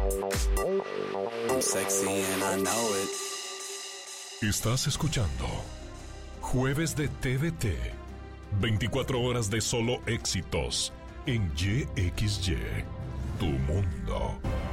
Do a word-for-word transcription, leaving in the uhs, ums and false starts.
I'm sexy and I know it. Estás escuchando Jueves de T V T. veinticuatro horas de solo éxitos en Y X Y, tu mundo.